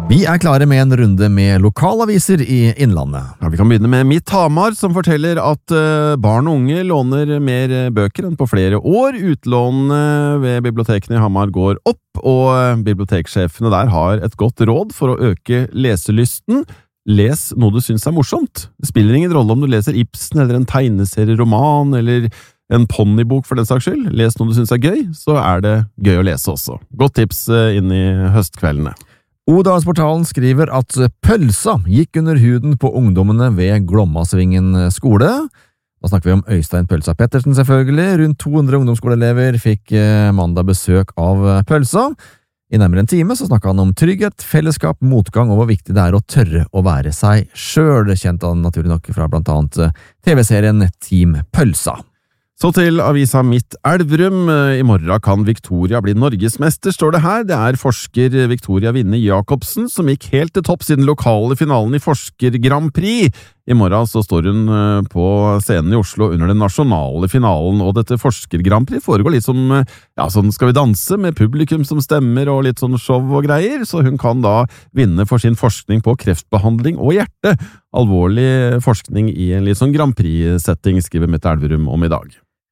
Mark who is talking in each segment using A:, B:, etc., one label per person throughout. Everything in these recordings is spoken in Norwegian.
A: Vi klare med en runde med lokalaviser i Innlandet.
B: Ja, vi kan begynne med Mitt Hamar, som forteller at barn og unge låner mer bøker enn på flere år. Utlånene ved bibliotekene i Hamar går opp, og biblioteksjefene der har et godt råd for å øke leselysten. Les noe du synes morsomt. Det spiller ingen rolle om du leser Ibsen eller en tegneserieroman eller en ponnibok for den saks skyld. Les noe du synes gøy, så det gøy å lese også. Godt tips inn i høstkveldene.
A: Odalsportalen skriver at pølsa gikk under huden på ungdommene ved Glommasvingen skole. Da snakker vi om Øystein Pølsa Pettersen selvfølgelig. Rundt 200 ungdomsskoleelever fikk mandag besøk av pølsa. I nærmere en time så snakket han om trygghet, fellesskap, motgang og hvor viktig det å tørre å være seg selv. Kjent han naturlig nok fra blant annet TV-serien Team Pølsa.
B: Så til avisa Mitt Elverum. I morgen kan Victoria bli norgesmester, står det her. Det forsker Victoria Vinne Jacobsen som gikk helt til topp siden lokale finalen i Forsker Grand Prix. I morgen så står hun på scenen i Oslo under den nasjonale finalen, og dette Forsker Grand Prix foregår litt som, sånn Skal vi danse, med publikum som stemmer og litt sånn show og greier, så hun kan da vinne for sin forskning på kreftbehandling og hjerte. Alvorlig forskning i en litt sånn Grand Prix-setting, skriver Mitt Elverum om i dag.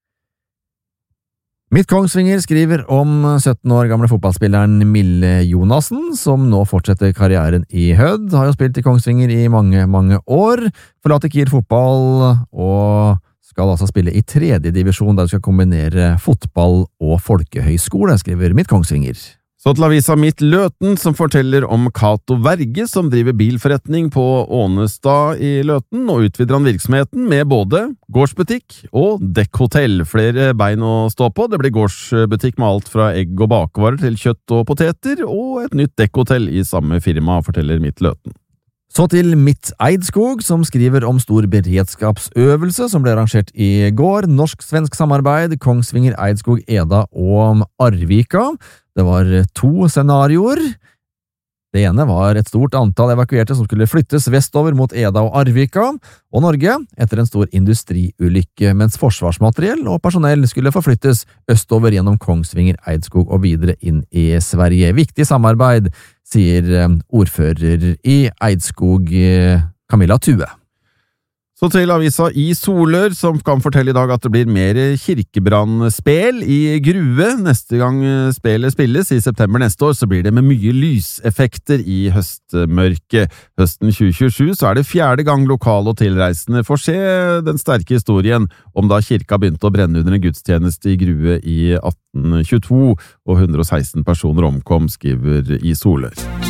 A: Mitt Kongsvinger skriver om 17 år gamle fotballspilleren Mille Jonassen, som nå fortsetter karrieren i Hødd. Har jo spilt i Kongsvinger i mange år, forlater Kiel fotball og skal altså spille i 3. divisjon der du skal kombinere fotball og folkehøyskole, skriver Mitt Kongsvinger.
B: Så til avisa Mitt Løten, som forteller om Cato Verge, som driver bilforretning på Ånestad i Løten, og utvider han virksomheten med både gårdsbutikk og dekkhotell. Flere bein å stå på. Det blir gårdsbutikk med alt fra egg og bakevarer til kjøtt og poteter, og et nytt dekkhotell i samme firma, forteller Mitt Løten.
A: Så til Mitt Eidskog, som skriver om stor beredskapsøvelse som ble arrangert i går. Norsk-svensk samarbeid, Kongsvinger, Eidskog, Eda og Arvika. Det var 2 scenarioer. Det ene var et stort antall evakuerte som skulle flyttes vestover mot Eda og Arvika, og Norge etter en stor industriulykke, mens forsvarsmateriell og personell skulle forflyttes østover gjennom Kongsvinger, Eidskog og videre inn i Sverige. Viktig samarbeid, sier ordfører i Eidskog, Camilla Thue.
B: Så til avisa I Solør, som kan fortelle i dag at det blir mer kirkebrannspel i Grue. Neste gang spelet spilles i september neste år, så blir det med mye lyseffekter i høstmørket. Høsten 2027 så det 4. gang lokale og tilreisende får se den sterke historien om da kirka begynte å brenne under en gudstjeneste i Grue i 1822, og 116 personer omkom, skriver I Solør.